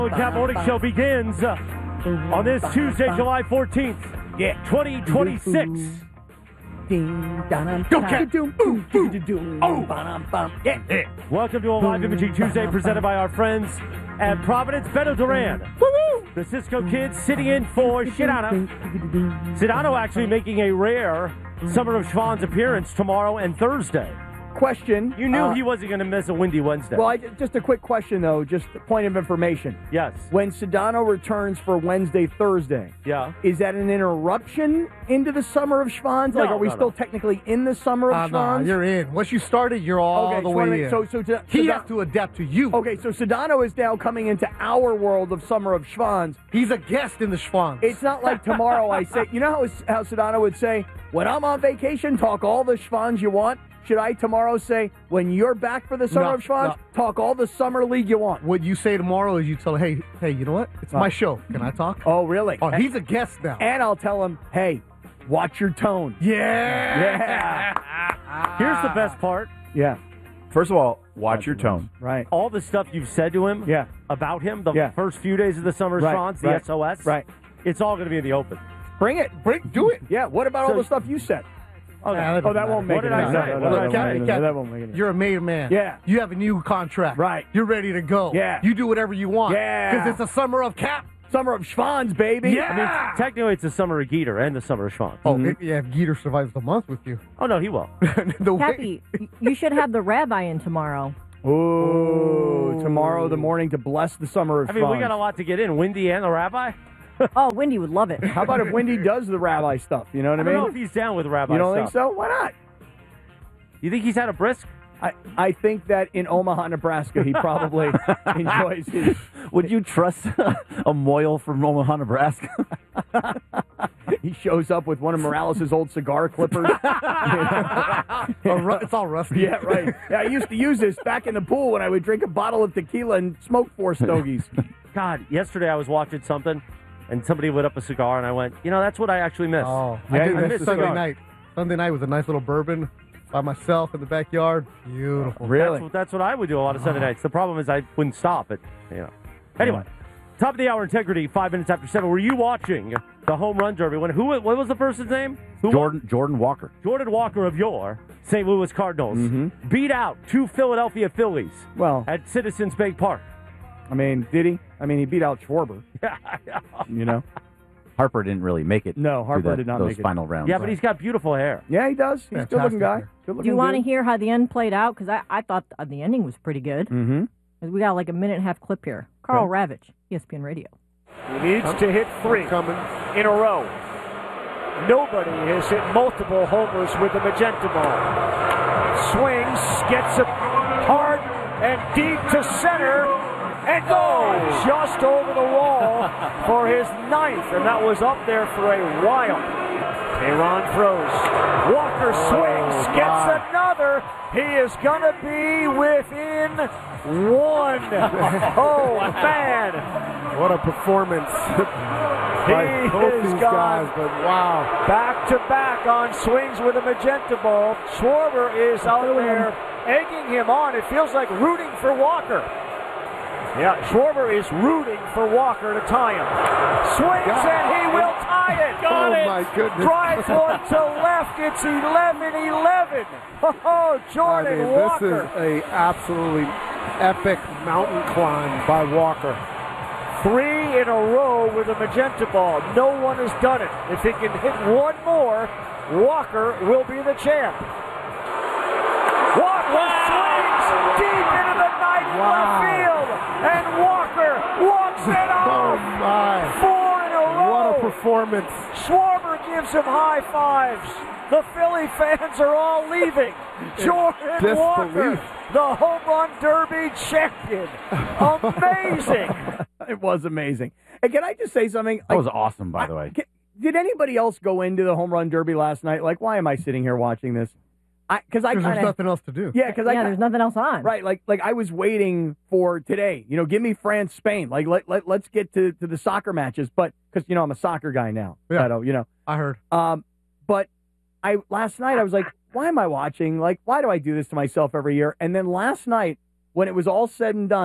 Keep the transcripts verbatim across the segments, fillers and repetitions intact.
Cat Morning Show begins uh, on this Tuesday, July fourteenth, yeah, twenty twenty-six. Go Cat! Oh! Yeah. Welcome to a live imaging Tuesday presented by our friends at Providence. Beto Duran, the Cisco Kid, sitting in for Sedano. Sedano actually making a rare Summer of Schwann's appearance tomorrow and Thursday. Question. You knew uh, he wasn't going to miss a windy Wednesday. Well, I, just a quick question, though, just a point of information. Yes. When Sedano returns for Wednesday, Thursday, yeah, is that an interruption into the Summer of Schwann's? No, like, are we no, still no. technically in the Summer of Uh, Schwann's? nah, you're in. Once you started, you're all okay, the so way wait, in. So, so to, he Sedano- has to adapt to you. Okay, so Sedano is now coming into our world of Summer of Schwann's. He's a guest in the Schwanz. It's not like tomorrow I say, you know how, how Sedano would say, when I'm on vacation, talk all the Schwann's you want? Should I tomorrow say, when you're back for the Summer No, of Schwann's, no. talk all the Summer League you want? What you say tomorrow is you tell, hey, hey, you know what? It's my show. Can I talk? Oh, really? Oh, he's a guest now. And I'll tell him, hey, watch your tone. Yeah. Yeah. Here's the best part. Yeah. First of all, watch your tone. Right. All the stuff you've said to him Yeah. about him, the Yeah. first few days of the Summer of Right, Schwann's, the right, S O S, right. it's all going to be in the open. Bring it. Bring, do it. Yeah. What about So- all the stuff you said? Okay. Nah, Oh, that won't make What it. did I No, say? no, What no, did no, I that say? won't make it. Cat, That won't make it. You're a made man. Yeah. You have a new contract. Right. You're ready to go. Yeah. You do whatever you want. Yeah. Because it's a summer of cap. Summer of Schwann's, baby. Yeah. I mean, technically, it's the Summer of Geeter and the Summer of Schwann. Oh, it- yeah, if Geeter survives the month with you. Oh, no, he will. the way, Cappy, y- you should have the rabbi in tomorrow. Ooh, tomorrow the morning to bless the Summer of I mean, we Schwann's. got a lot to get in. Wendy and the rabbi? Oh, Wendy would love it. How about if Wendy does the rabbi stuff? You know what I I don't know mean? if he's down with rabbi You don't stuff. think so? Why not? You think he's had a brisk? I, I think that in Omaha, Nebraska, he probably enjoys his. Would you trust a moil from Omaha, Nebraska? He shows up with one of Morales' old cigar clippers. Oh, ru- it's all rusty. Yeah, right. Yeah, I used to use this back in the pool when I would drink a bottle of tequila and smoke four stogies. God, yesterday I was watching something, and somebody lit up a cigar, and I went, you know, that's what I actually miss. Oh, Yeah, I did I this miss Sunday cigars. night. Sunday night was a nice little bourbon by myself in the backyard. Beautiful. Really? That's, what- that's what I would do a lot of Sunday nights. The problem is I wouldn't stop it. You know. Anyway, top of the hour integrity, five minutes after seven. Were you watching the home run derby? When who? What was the person's name? Who won? Jordan Jordan Walker. Jordan Walker of your Saint Louis Cardinals beat out two Philadelphia Phillies Well, at Citizens Bank Park. I mean, did he? I mean, he beat out Schwarber, you know? Harper didn't really make it. No, Harper through the, did not those make it. final rounds. Yeah, but he's got beautiful hair. Yeah, he does. He's a good-looking guy. Fantastic. Good-looking Do you want to dude. hear how the end played out? Because I, I thought th- the ending was pretty good. Mm-hmm. 'Cause we got like a minute and a half clip here. Carl Ravitch, E S P N Radio. He needs to hit three Coming. in a row. Nobody has hit multiple homers with the magenta ball. Swings, gets it hard and deep to center, and goes just over the wall for his ninth, and that was up there for a while. Aaron throws. Walker swings, gets another. He is going to be within one. Oh, man. What a performance by He both has these gone guys, but wow. back to back on swings with a magenta ball. Schwarber is out there egging him on. It feels like rooting for Walker. Yeah, Schwarber is rooting for Walker to tie him. Swings and he will tie it. Got Oh, it. my goodness. Drives one to left. It's eleven eleven. Oh, Jordan I mean, Walker. this is a absolutely epic mountain climb by Walker. Three in a row with a magenta ball. No one has done it. If he can hit one more, Walker will be the champ. Walker swings deep into the night left field, and Walker walks it Oh, off. my. Four in a row. What a performance. Schwarber gives him high fives. The Philly fans are all leaving. Jordan Walker, disbelief. the home run derby champion. Amazing. It was amazing. And can I just say something? That was awesome, by the way. Ca- Did anybody else go into the home run derby last night? Like, why am I sitting here watching this? I Because I Because kind there's of nothing else to do. yeah, because I yeah, there's nothing else on. right, like like I was waiting for today. You know, give me France Spain. Like let let let's get to, to the soccer matches. But because you know I'm a soccer guy now. Yeah. Beto, you know. I heard. Um, but I last night I was like, why am I watching? Like, why do I do this to myself every year? And then last night, when it was all said and done,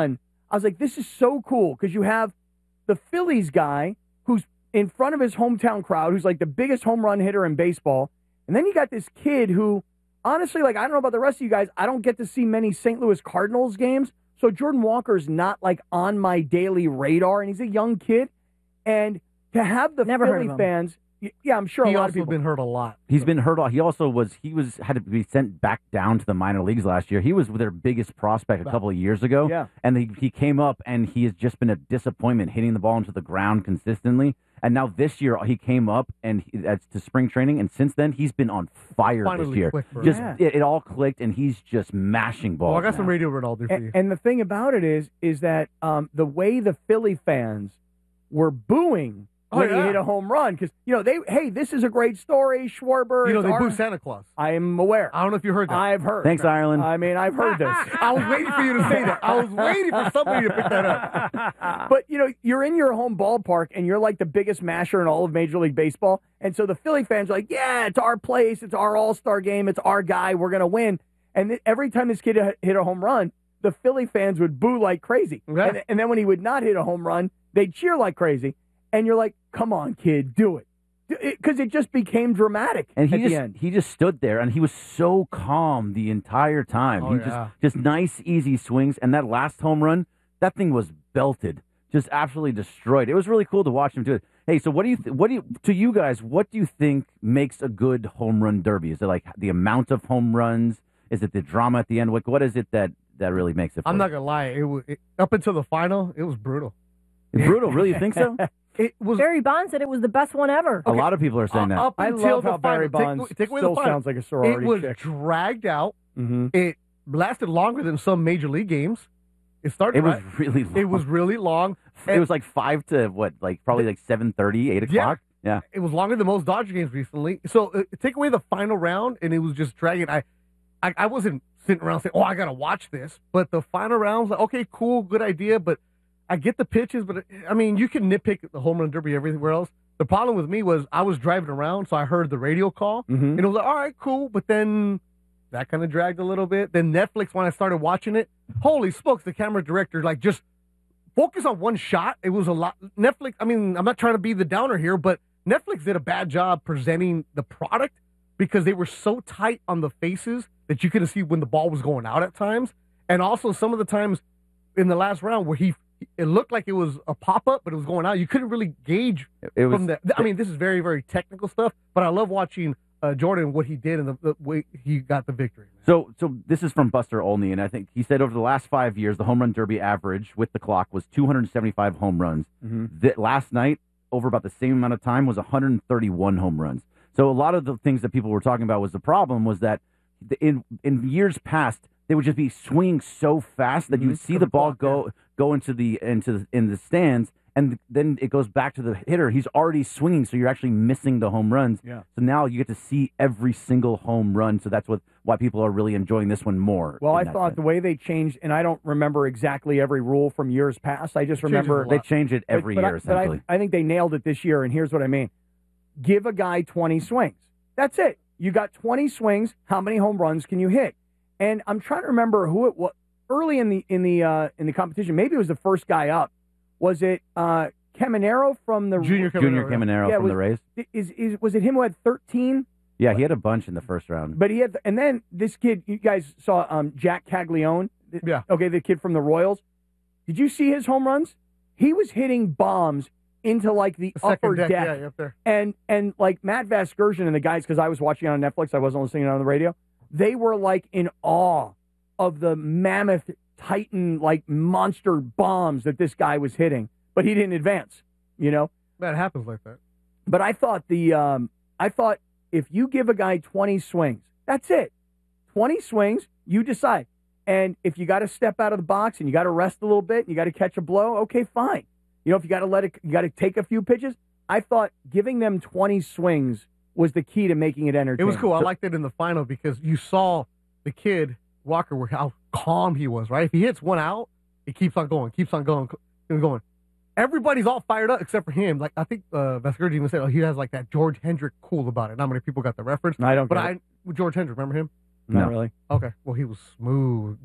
I was like, this is so cool because you have the Phillies guy who's in front of his hometown crowd, who's like the biggest home run hitter in baseball. And then you got this kid who, honestly, like, I don't know about the rest of you guys, I don't get to see many Saint Louis Cardinals games. So Jordan Walker's not like on my daily radar, and he's a young kid. And to have the Never heard Philly of him. fans, y- yeah, I'm sure He a lot also of people been hurt a lot. He's been hurt. a- He also was. He was had to be sent back down to the minor leagues last year. He was their biggest prospect a couple of years ago. Yeah. And he, he came up and he has just been a disappointment, hitting the ball into the ground consistently. And now this year he came up and he, that's to spring training, and since then he's been on fire Finally this year. clicked for him. Just Yeah. it, it all clicked, and he's just mashing balls. Well, I got some now. radio Ronaldo for you. And, and the thing about it is, is that um, the way the Philly fans were booing Oh, when he yeah. hit a home run, because you know they, hey, this is a great story, Schwarber. You know, it's they our- boo Santa Claus. I am aware. I don't know if you heard that. I've heard. Thanks, Ireland. I mean, I've heard this. I was waiting for you to say that. I was waiting for somebody to pick that up. But, you know, you're in your home ballpark, and you're like the biggest masher in all of Major League Baseball. And so the Philly fans are like, yeah, it's our place. It's our all-star game. It's our guy. We're going to win. And th- every time this kid h- hit a home run, the Philly fans would boo like crazy. Yeah. And, and then when he would not hit a home run, they'd cheer like crazy. And you're like, come on, kid, do it. Because it, it just became dramatic And he at just the end. he just stood there, and he was so calm the entire time. Oh, he yeah. just just nice, easy swings. And that last home run, that thing was belted, just absolutely destroyed. It was really cool to watch him do it. Hey, so what do you th- what do you to you guys? What do you think makes a good home run derby? Is it like the amount of home runs? Is it the drama at the end? What what is it that that really makes it? For I'm you? not gonna lie. It was it, up until the final. It was brutal. Brutal. Really, you think so? It was Barry Bonds said it was the best one ever. A lot of people are saying that. up I until love the how Barry final. Bonds take, take away still the final. sounds like a sorority It was chick. dragged out. Mm-hmm. It lasted longer than some major league games. It started. It was right- really long. It was really long. It was like five to what, like probably like seven thirty, eight Yeah. o'clock. Yeah. It was longer than most Dodger games recently. So uh, take away the final round, and it was just dragging. I, I, I wasn't sitting around saying, "Oh, I gotta watch this." But the final round was like, okay, cool, good idea. But I get the pitches, but I mean, you can nitpick the home run derby everywhere else. The problem with me was I was driving around, so I heard the radio call, Mm-hmm. and it was like, all right, cool. But then that kind of dragged a little bit. Then Netflix, when I started watching it, holy smokes, the camera director like just focus on one shot. It was a lot. Netflix. I mean, I'm not trying to be the downer here, but Netflix did a bad job presenting the product because they were so tight on the faces that you couldn't see when the ball was going out at times. And also some of the times in the last round where he, it looked like it was a pop-up, but it was going out. You couldn't really gauge It was. from the, I mean, this is very, very technical stuff, but I love watching uh, Jordan, what he did and the, the way he got the victory. So, so this is from Buster Olney, and I think he said over the last five years, the home run derby average with the clock was two hundred seventy-five home runs. Mm-hmm. That last night, over about the same amount of time, was one hundred thirty-one home runs. So a lot of the things that people were talking about was the problem was that the- in in years past, they would just be swinging so fast that you would Mhm. see To the the ball clock, go go into the into the, in the stands, and then it goes back to the hitter. He's already swinging, so you're actually missing the home runs. Yeah. So now you get to see every single home run. So that's what why people are really enjoying this one more. Well, in I that thought sense. the way they changed, and I don't remember exactly every rule from years past. I just Changes remember a they lot. change it but- every but I- year but I, essentially. I think they nailed it this year, and here's what I mean: give a guy twenty swings. That's it. You got twenty swings. How many home runs can you hit? And I'm trying to remember who it was early in the in the uh, in the competition. Maybe it was the first guy up. Was it uh, Caminero from the Junior Junior Caminero, yeah. Caminero Yeah, from was- the Rays. Is is was it him who had thirteen? Yeah, he had a bunch in the first round. But he had, and then this kid, you guys saw um, Jack Caglione. Yeah. Okay, the kid from the Royals. Did you see his home runs? He was hitting bombs into like the The second upper deck, deck. yeah, up there. And and like Matt Vasgersian and the guys, because I was watching it on Netflix, I wasn't listening on the radio. They were like in awe of the mammoth Titan like monster bombs that this guy was hitting, but he didn't advance. You know. That happens like that. But I thought the um, I thought if you give a guy twenty swings, that's it. twenty swings, you decide. And if you got to step out of the box and you got to rest a little bit, and you got to catch a blow, okay, fine. You know, if you got to let it, you got to take a few pitches. I thought giving them twenty swings was the key to making it It entertaining. was cool. I liked it in the final because you saw the kid, Walker, where how calm he was, right? If he hits one out, he keeps on going, keeps on going, and going. Everybody's all fired up except for him. Like, I think uh, Vasgersian even said, oh, he has like that George Hendrick cool about it. Not many people got the reference. I don't. But get I, it. George Hendrick, remember him? not No. really. Okay. Well, he was smooth.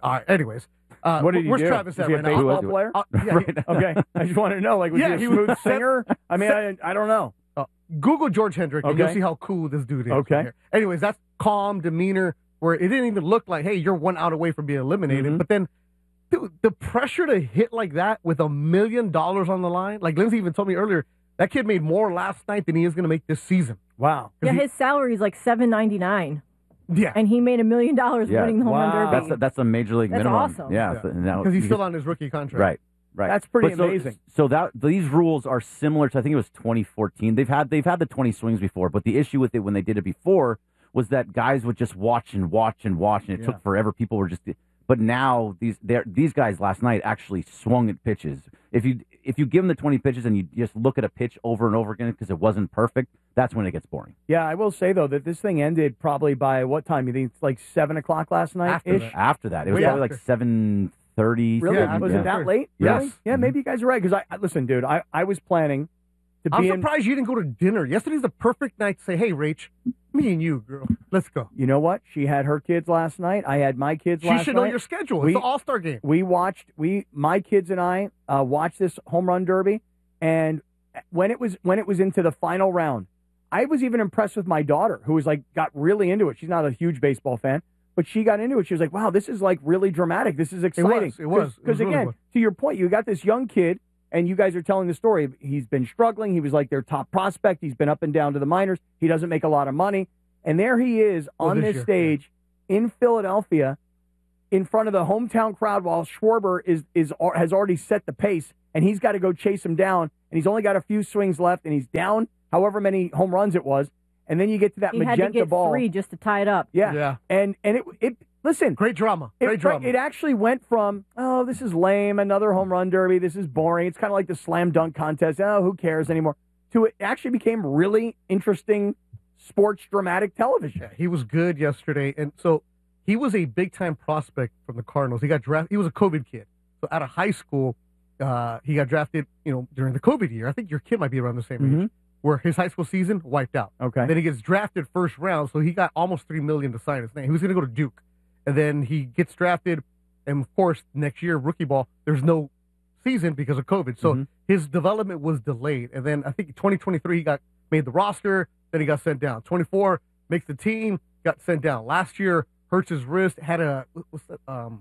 All right. Anyways, uh, What did he where's do? Travis Was at he a right now? baseball Uh, player? uh, yeah, he- Right. Okay, I just wanted to know, like, was Yeah, he a he was- smooth singer? I mean, I, I don't know. Google George Hendrick and you'll Okay. see how cool this dude is. Okay. right here. Anyways, that's calm demeanor where it didn't even look like, hey, you're one out away from being eliminated. Mhm. But then, dude, the pressure to hit like that with a million dollars on the line, like Lindsay even told me earlier, that kid made more last night than he is going to make this season. Wow. Yeah, he- his salary is like seven ninety nine, Yeah. and he made a million dollars Yeah. winning the home Wow. run derby. That's a, that's a major league That's minimum. awesome. Yeah, Yeah. so now Because he's you still get- on his rookie contract. right. Right. That's pretty But so- amazing. So that these rules are similar to I think it was twenty fourteen. They've had they've had the twenty swings before, but the issue with it when they did it before was that guys would just watch and watch and watch, and it Yeah. took forever. People were just. But now these they're- these guys last night actually swung at pitches. If you if you give them the twenty pitches and you just look at a pitch over and over again because it wasn't perfect, that's when it gets boring. Yeah, I will say, though, that this thing ended probably by what time? You think it's like seven o'clock last night After ish? that. After that, it was Way probably after. like seven thirty. Really? Yeah, was yeah. it that late? Yes. Really? Yeah, maybe you guys are right. Because I, I listen, dude, I, I was planning to I'm be in. surprised you didn't go to dinner. Yesterday's the perfect night to say, hey, Rach, me and you, girl, let's go. You know what? She had her kids last night. I had my kids She last should night. know your schedule. We- It's the All-Star game. We watched we my kids and I uh, watched this home run derby, and when it was when it was into the final round, I was even impressed with my daughter, who was like got really into it. She's not a huge baseball fan, but she got into it. She was like, "Wow, this is like really dramatic. This is exciting." It was. It was. It was Because really again, was. to your point, you got this young kid, and you guys are telling the story. He's been struggling. He was like their top prospect. He's been up and down to the minors. He doesn't make a lot of money, and there he is Well, on this this year, stage in Philadelphia, in front of the hometown crowd, while Schwarber is is has already set the pace, and he's got to go chase him down, and he's only got a few swings left, and he's down however many home runs it was, and then you get to that he had magenta to get ball. three just to tie it up. Yeah. Yeah. and and it it listen. Great drama. It, Great drama. it actually went from, oh, this is lame, another home run derby, this is boring, it's kind of like the slam dunk contest, oh, who cares anymore, to it actually became really interesting sports dramatic television. Yeah, he was good yesterday, and so he was a big time prospect from the Cardinals. He got drafted. He was a COVID kid, so out of high school, uh, he got drafted. You know, during the COVID year. I think your kid might be around the same age. Mhm. Where his high school season wiped out. Okay. Then he gets drafted first round, so he got almost three million to sign his name. He was going to go to Duke, and then he gets drafted, and of course next year rookie ball, there's no season because of COVID, so Mhm. his development was delayed. And then I think twenty twenty-three he got made the roster, then he got sent down. twenty-four makes the team, got sent down. Last year hurts his wrist, had a what's that? Um,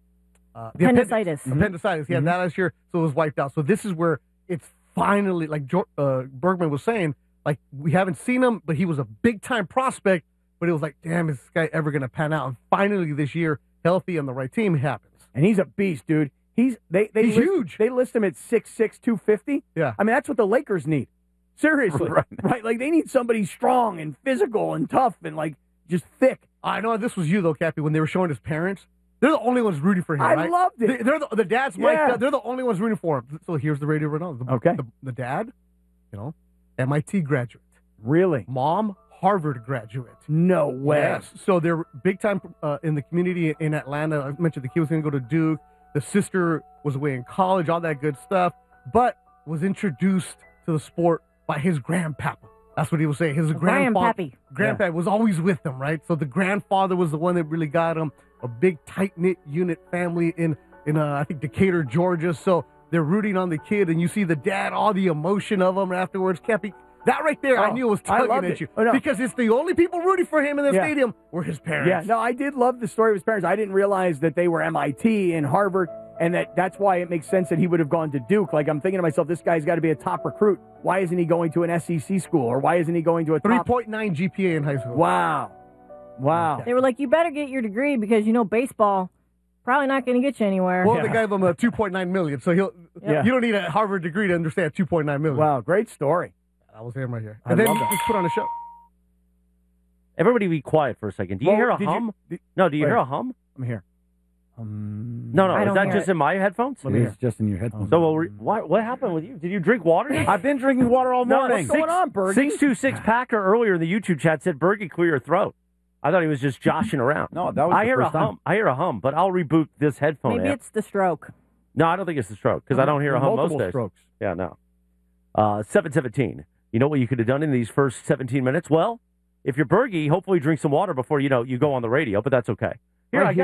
uh, the appendix- Appendicitis. Appendicitis. He had Mhm. that last year, so it was wiped out. So this is where it's finally, like Jo- uh, Bergman was saying, like we haven't seen him, but he was a big time prospect. But it was like, damn, is this guy ever going to pan out? And finally, this year, healthy on the right team, it happens. And he's a beast, dude. He's they they He's list, huge. They list him at six six, two fifty. Yeah. I mean, that's what the Lakers need. Seriously. Right. right? Like they need somebody strong and physical and tough and like just thick. I know this was you though, Cappy, when they were showing his parents. They're the only ones rooting for him. I right? loved it. They, they're the, the dad's mic'd Yeah. up. They're the only ones rooting for him. So here's the radio Ronaldo. The, Okay. The, the dad, you know, M I T graduate. Really? Mom, Harvard graduate. No way. Yes. So they're big time uh, in the community in Atlanta. I mentioned the kid was going to go to Duke. The sister was away in college, all that good stuff, but was introduced to the sport by his grandpapa. That's what he was saying. His grandfather, Grandpappy. grandpa was always with him, right? So the grandfather was the one that really got him. A big tight knit unit family in in uh, I think Decatur, Georgia. So they're rooting on the kid, and you see the dad, all the emotion of him afterwards. Cappy, that right there, I Oh, knew was I tugging loved at it. you Oh, no. because it's the only people rooting for him in the Yeah. stadium were his parents. Yeah, no, I did love the story of his parents. I didn't realize that they were M I T and Harvard, and that that's why it makes sense that he would have gone to Duke. Like, I'm thinking to myself, this guy's got to be a top recruit. Why isn't he going to an S E C school, or why isn't he going to a three top? point nine G P A in high school. Wow, wow. They were like, you better get your degree because you know baseball probably not going to get you anywhere. Well, Yeah. they gave him a two point nine million, so he'll. Yeah. You don't need a Harvard degree to understand two point nine million. Wow, great story. That was him right here. I And then love that. just put on a show. Everybody be quiet for a second. Do you Well, hear a did you- hum? did- no, do you wait. hear a hum? I'm here. Um, No, no. I Is don't that hear just it. in my headphones? Let me hear. It's just in your headphones. So, we'll re- what, what happened with you? Did you drink water? I've been drinking water all No, morning. what's going on, Bergie? six two six Packer earlier in the YouTube chat said, Bergie, clear your throat. I thought he was just joshing around. No, that was I the hear first a time. hum. I hear a hum, but I'll reboot this headphone Maybe app. it's the stroke. No, I don't think it's the stroke because I don't hear a hum Multiple most days. strokes. Yeah, no. Uh, seven seventeen. You know what you could have done in these first seventeen minutes? Well, if you're Bergie, hopefully drink some water before you know you go on the radio, but that's okay. Here, Right I got here. a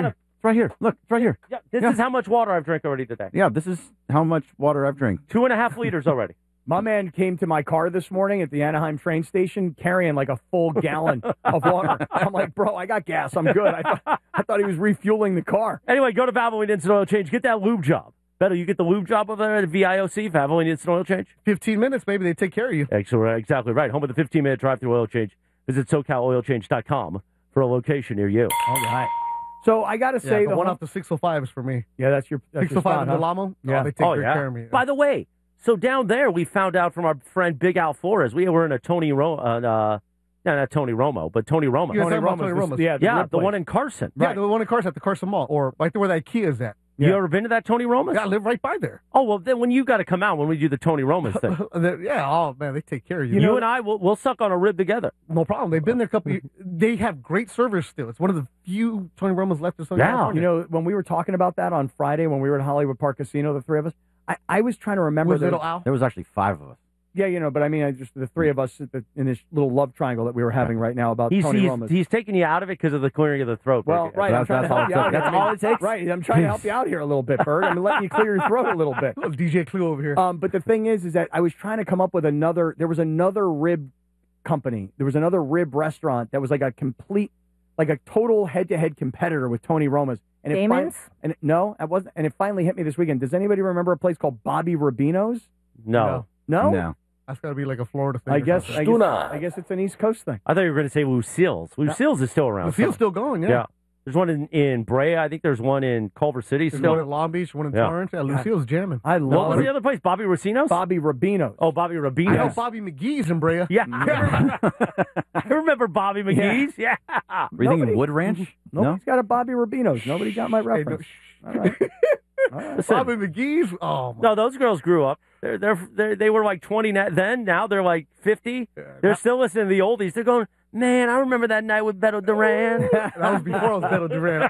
right here. Look, it's right here. Yeah, this Yeah. is how much water I've drank already today. Yeah, this is how much water I've drank. Two and a half liters already. My man came to my car this morning at the Anaheim train station carrying like a full gallon of water. I'm like, bro, I got gas. I'm good. I thought, I thought he was refueling the car. Anyway, go to Valvoline Instant Oil Change. Get that lube job. Better, you get the lube job over there at V I O C, Valvoline Instant Oil Change. fifteen minutes, maybe they take care of you. Actually, exactly right. Home of the fifteen-minute drive-through oil change. Visit SoCal Oil Change dot com for a location near you. All right. So I got to Yeah, say, the the one home- off the six oh five is for me. yeah, that's your that's six your oh five spot, in huh? the Lamo? Yeah. Oh, they take Oh, great yeah. care of me. By the way, so down there, we found out from our friend Big Al Flores. We were in a Tony Ro- uh, uh, no, not Tony Romo, but Tony Romo. You're Tony talking about Roma's Tony the- Roma's. Yeah, the, yeah, rib the place. one in Carson. yeah, right. the one in Carson at the Carson Mall, or right there where that Kia is at. You Yeah. ever been to that Tony Roma's? Yeah, I live right by there. Oh, well, then when you got to come out when we do the Tony Roma's thing. They're- yeah, oh, man, they take care of you. You, and I, will we'll suck on a rib together. No problem. They've been there a couple years. They have great service still. It's one of the few Tony Roma's left in Southern Yeah. California. You know, when we were talking about that on Friday when we were at Hollywood Park Casino, the three of us, I, I was trying to remember. was there Little Al? There was actually five of us. Yeah, you know, but I mean, I just the three of us at the- in this little love triangle that we were having right now about He's, Tony he's, Roma's. he's taking you out of it because of the clearing of the throat. Well, Ricky. right, I'm That's- trying to that's help all you it out. takes. here. That's I mean, all it takes? Right, I'm trying to help you out here a little bit, Bert. I'm letting you clear your throat a little bit. Little D J Clue over here. Um, but the thing is, is that I was trying to come up with another. There was another rib company. There was another rib restaurant that was like a complete, like a total head-to-head competitor with Tony Roma's. And it fin- Damon's? and it, no, it wasn't. And it finally hit me this weekend. Does anybody remember a place called Bobby Rubino's? No. No, No. That's got to be like a Florida thing. I or guess, something. I guess I guess it's an East Coast thing. I thought you were going to say Lucille's. Lucille's is still around. The field's still going, yeah. Yeah. There's one in, in Brea. I think there's one in Culver City There's still. one at Long Beach, one in Yeah. Torrance. Yeah, Lucille's jamming. I What love was the other place? Bobby Racino's? Bobby Rubino's. Oh, Bobby I know Rubino's. Bobby McGee's in Brea. Yeah. I remember, I remember Bobby McGee's. Yeah. Were you thinking Nobody- Wood Ranch? Nobody's got a Bobby Rubino's. Nobody got my Hey, no, reference. shh. All right. All right. Listen, Bobby McGee's. Oh, my. no, those girls grew up. They're, they're, they're, they were like twenty na- then. Now they're like fifty. Yeah, They're that, still listening to the oldies. They're going, man, I remember that night with Beto Duran. that was before I was Beto Duran.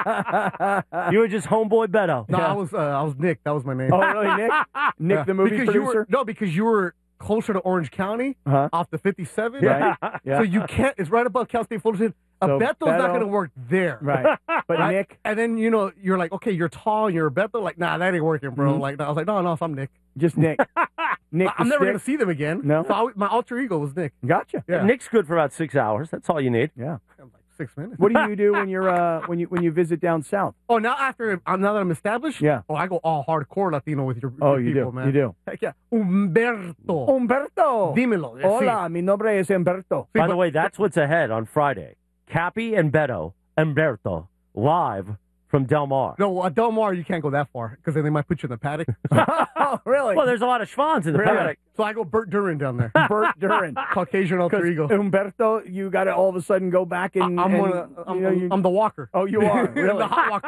You were just homeboy Beto. No, I was uh, I was Nick. That was my name. Oh, really, Nick? Nick, Yeah. the movie because producer? You were, no, because you were closer to Orange County Uh-huh. off the fifty-seven. Right. Yeah. So you can't. It's right above Cal State Fullerton. A So Beto's Beto- not going to work there. Right. But Right? Nick, And then you know you're like, okay, you're tall, and you're a Beto. Like, nah, that ain't working, bro. Mhm. Like, I was like, no, no, I'm Nick. just Nick. Nick, I- I'm the never stick. going to see them again. No? So I, my alter ego was Nick. Gotcha. Yeah. Nick's good for about six hours. That's all you need. Yeah. Like six minutes. What do you do when you're uh when you when you visit down south? Oh, now after I'm now that I'm established. Yeah. Oh, I go all hardcore Latino with your, Oh, your you people, do. man. You do. Heck yeah. Humberto. Humberto. Dímelo. eh, Hola, mi nombre es Humberto. By the way, that's what's ahead on Friday. Cappy and Beto, Umberto, live from Del Mar. No, uh, Del Mar, you can't go that far because then they might put you in the paddock. Oh, really? Well, there's a lot of schwans in the Really? paddock. So I go Bert Duran down there. Bert Duran. Caucasian alter ego. Humberto, you got to all of a sudden go back and. I'm, and, one of, I'm, you know, you- I'm the walker. Oh, you are? I'm Really? the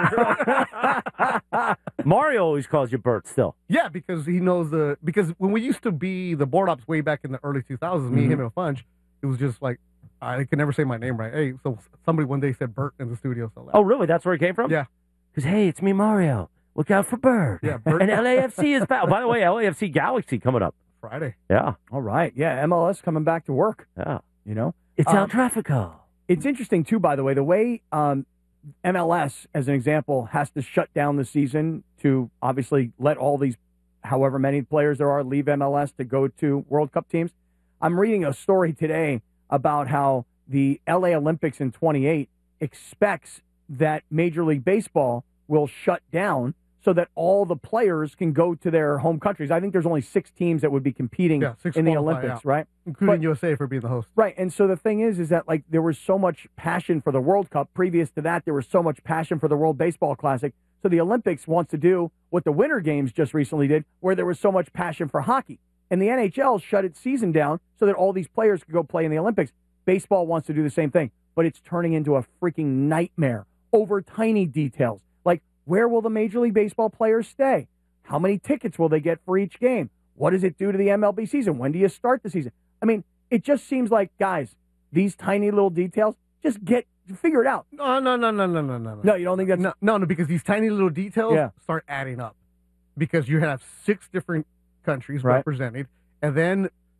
hot walker. Mario always calls you Bert still. Yeah, because he knows the because when we used to be the board ops way back in the early two thousands, me, Mhm. him, and Funch, it was just like I could never say my name right. Hey, so somebody one day said Bert in the studio. So Oh, really? That's where it came from? Yeah. Because, hey, it's me, Mario. Look out for Bert. Yeah, Bert. And L A F C is back. Oh, by the way, L A F C Galaxy coming up. Friday. Yeah. All right. Yeah. M L S coming back to work. Yeah. You know? It's Um, El Trafico. It's interesting, too, by the way, the way um, M L S, as an example, has to shut down the season to obviously let all these, however many players there are, leave M L S to go to World Cup teams. I'm reading a story today about how the L A Olympics in twenty-eight expects that Major League Baseball will shut down so that all the players can go to their home countries. I think there's only six teams that would be competing Yeah, six in the qualify, Olympics, yeah. right? Including But- U S A for being the host. Right. And so the thing is, is that like there was so much passion for the World Cup. Previous to that, there was so much passion for the World Baseball Classic. So the Olympics wants to do what the Winter Games just recently did, where there was so much passion for hockey. And the N H L shut its season down so that all these players could go play in the Olympics. Baseball wants to do the same thing, but it's turning into a freaking nightmare over tiny details. Like, where will the Major League Baseball players stay? How many tickets will they get for each game? What does it do to the M L B season? When do you start the season? I mean, it just seems like, guys, these tiny little details, just get, figure it out. No, no, no, no, no, no, no. No, you don't think that's... No, no, no, because these tiny little details Yeah. start adding up. Because you have six different countries Right. represented, and then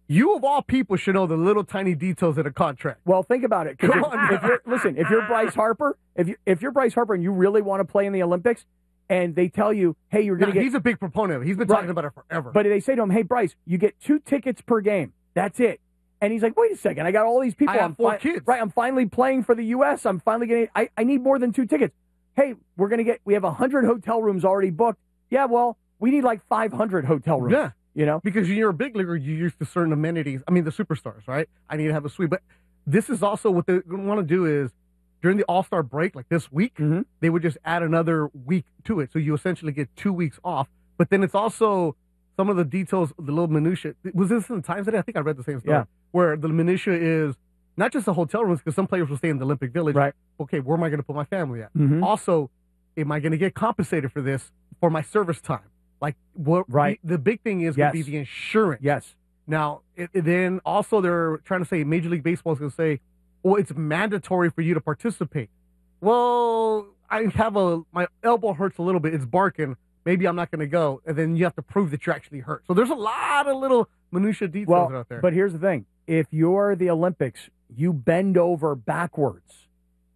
You of all people should know the little tiny details of the contract. Well, think about it. 'cause Come if, on. if you're, listen, if you're Bryce Harper, if you if you're Bryce Harper and you really want to play in the Olympics, and they tell you, hey, you're going Nah, to get, he's a big proponent of it. He's been Right. talking about it forever. but they say to him, hey, Bryce, you get two tickets per game. That's it. And he's like, wait a second, I got all these people. I have I'm four kids. Right, I'm finally playing for the U S. I'm finally getting. I, I need more than two tickets. Hey, we're going to get. We have a hundred hotel rooms already booked. Yeah, well, we need like five hundred hotel rooms. Yeah. You know? Because you're a big leaguer, you're used to certain amenities. I mean, the superstars, right? I need to have a suite. But this is also what they want to do is during the All-Star break, like this week, Mm-hmm. they would just add another week to it. So you essentially get two weeks off. But then it's also some of the details, the little minutia. Was this in the Times today? I think I read the same story. Yeah. Where the minutia is not just the hotel rooms, because some players will stay in the Olympic Village. Right. Okay, where am I going to put my family at? Mhm. Also, am I going to get compensated for this for my service time? Like, what? Right. The, the big thing is going to Yes. be the insurance. Yes. Now, it, it- then also they're trying to say Major League Baseball is going to say, well, it's mandatory for you to participate. Well, I have a, my elbow hurts a little bit. It's barking. Maybe I'm not going to go. And then you have to prove that you're actually hurt. So there's a lot of little minutia details Well, out there. but here's the thing: if you're the Olympics, you bend over backwards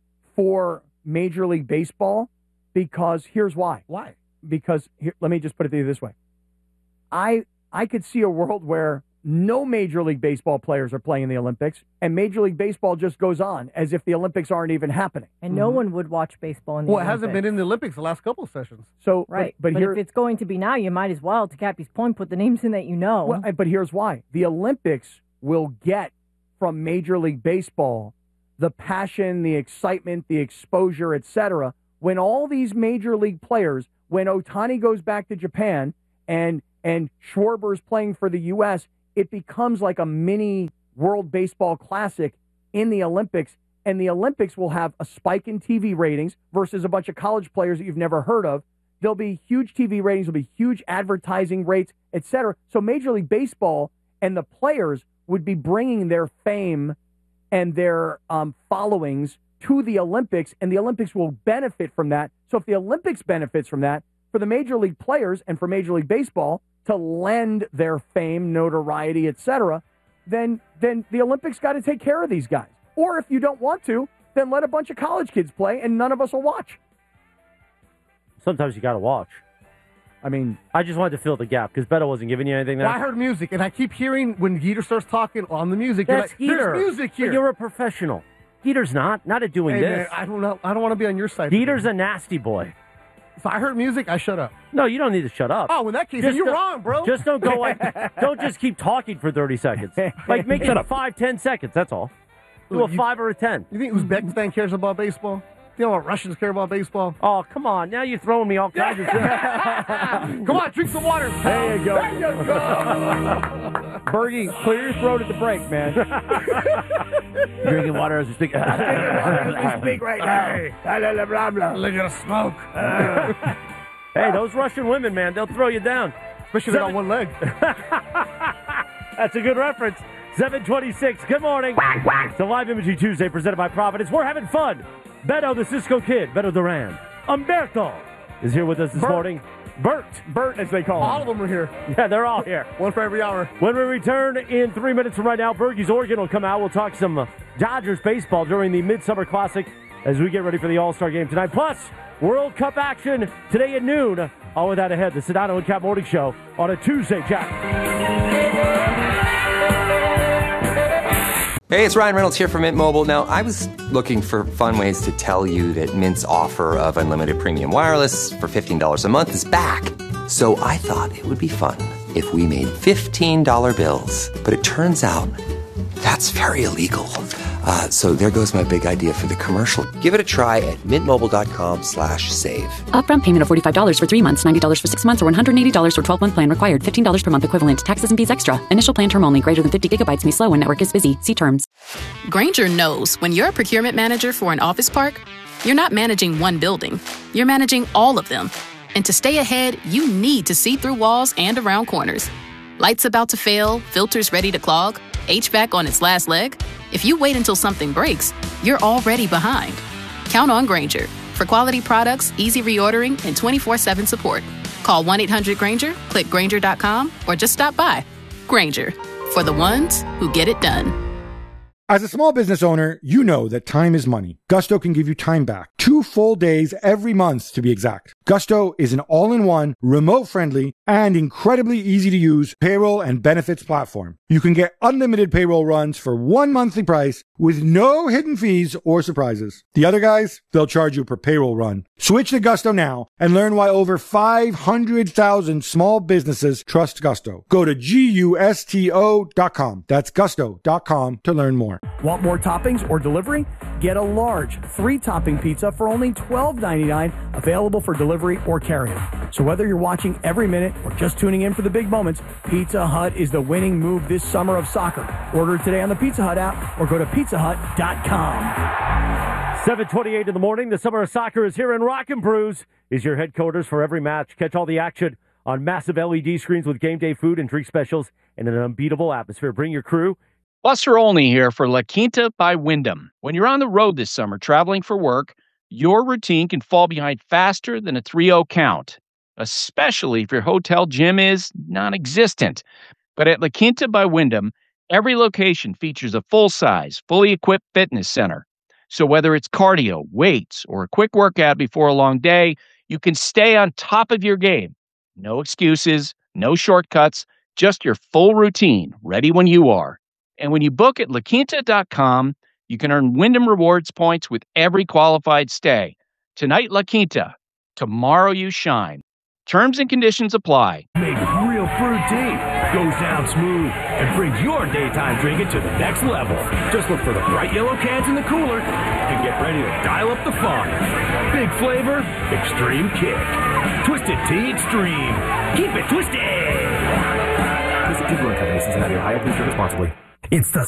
for Major League Baseball because here's why. Why? Because here, let me just put it to you this way: I I could see a world where no Major League Baseball players are playing in the Olympics, and Major League Baseball just goes on as if the Olympics aren't even happening. And no one would watch baseball in the Well, it Olympics. hasn't been in the Olympics the last couple of sessions. So, Right. But, But, but here, if it's going to be now, you might as well, to Cappy's point, put the names in that you know. well, but here's why: the Olympics will get from Major League Baseball the passion, the excitement, the exposure, et cetera. When all these major league players, when Ohtani goes back to Japan and and Schwarber's playing for the U S, it becomes like a mini World Baseball Classic in the Olympics, and the Olympics will have a spike in T V ratings versus a bunch of college players that you've never heard of. There'll be huge T V ratings, there'll be huge advertising rates, et cetera. So Major League Baseball and the players would be bringing their fame and their um, followings to the Olympics, and the Olympics will benefit from that. So if the Olympics benefits from that, for the Major League players and for Major League Baseball to lend their fame, notoriety, et cetera, then then the Olympics got to take care of these guys. Or if you don't want to, then let a bunch of college kids play, and none of us will watch. Sometimes you got to watch. I mean, I just wanted to fill the gap because Beto wasn't giving you anything there. Well, I heard music, and I keep hearing when Geeter starts talking on the music, That's you're like, Geeter. there's music here. But you're a professional. Geeter's not. Not at doing hey, this. man, I don't know. I don't want to be on your side. Geeter's a nasty boy. If I heard music, I shut up. No, you don't need to shut up. Oh, in that case, Just then you're don't- wrong, bro. Just don't go like, don't just keep talking for thirty seconds. Like, make it five, ten seconds. That's all. Do a Look, you- five or a ten. You think Uzbekistan cares about baseball? You know what Russians care about baseball? Oh, come on. Now you're throwing me all kinds of shit. Come on, drink some water. there you go. Bergie, clear your throat at the break, man. Drinking water as we speak. Speak right now. Blah, blah, blah. Look at us smoke. Hey, those Russian women, man, they'll throw you down. Especially if they got one leg. That's a good reference. seven twenty-six. Good morning. It's the Live Imaging Tuesday presented by Providence. We're having fun. Beto, the Cisco Kid, Beto Duran. Umberto is here with us this Bert. morning. Bert. Bert, as they call All him. of them are here. Yeah, they're all here. One for every hour. When we return in three minutes from right now, Bergie's Oregon will come out. We'll talk some uh, Dodgers baseball during the Midsummer Classic as we get ready for the All-Star game tonight. Plus, World Cup action today at noon. All of that ahead. The Sedano and Cap Morning Show on a Tuesday, Jack. Hey, it's Ryan Reynolds here from Mint Mobile. Now, I was looking for fun ways to tell you that Mint's offer of unlimited premium wireless for fifteen dollars a month is back. So I thought it would be fun if we made fifteen dollar bills. But it turns out that's very illegal. Uh, so there goes my big idea for the commercial. Give it a try at mintmobile.com slash save. Upfront payment of forty-five dollars for three months, ninety dollars for six months, or one hundred eighty dollars for twelve-month plan required. fifteen dollars per month equivalent. Taxes and fees extra. Initial plan term only. Greater than fifty gigabytes may slow when network is busy. See terms. Grainger knows when you're a procurement manager for an office park, you're not managing one building. You're managing all of them. And to stay ahead, you need to see through walls and around corners. Lights about to fail, filters ready to clog, H V A C on its last leg. If you wait until something breaks, you're already behind. Count on Grainger for quality products, easy reordering, and twenty-four seven support. Call one eight hundred Grainger, click Grainger dot com, or just stop by. Grainger, For the ones who get it done. As a small business owner, you know that time is money. Gusto can give you time back. Two full days every month, to be exact. Gusto is an all-in-one, remote-friendly, and incredibly easy-to-use payroll and benefits platform. You can get unlimited payroll runs for one monthly price with no hidden fees or surprises. The other guys, they'll charge you per payroll run. Switch to Gusto now and learn why over five hundred thousand small businesses trust Gusto. Go to gusto dot com. That's gusto dot com to learn more. Want more toppings or delivery? Get a large three-topping pizza for only twelve ninety-nine, available for delivery or carry-out. So whether you're watching every minute or just tuning in for the big moments, Pizza Hut is the winning move this summer of soccer. Order today on the Pizza Hut app or go to pizza hut dot com. seven twenty-eight in the morning. The summer of soccer is here, and Rock and Brews is your headquarters for every match. Catch all the action on massive L E D screens with game day food and drink specials and an unbeatable atmosphere. Bring your crew. Buster Olney here for La Quinta by Wyndham. When you're on the road this summer traveling for work, your routine can fall behind faster than a three oh count, especially if your hotel gym is non-existent. But at La Quinta by Wyndham, every location features a full-size, fully equipped fitness center. So whether it's cardio, weights, or a quick workout before a long day, you can stay on top of your game. No excuses, no shortcuts, just your full routine, ready when you are. And when you book at la quinta dot com, you can earn Wyndham Rewards points with every qualified stay. Tonight, La Quinta. Tomorrow, you shine. Terms and conditions apply. Made with real fruit tea. Goes down smooth and brings your daytime drinking to the next level. Just look for the bright yellow cans in the cooler and get ready to dial up the fun. Big flavor, extreme kick. Twisted Tea Extreme. Keep it twisted. Visit Digital Company, Cincinnati, Ohio. Please drink responsibly. It's the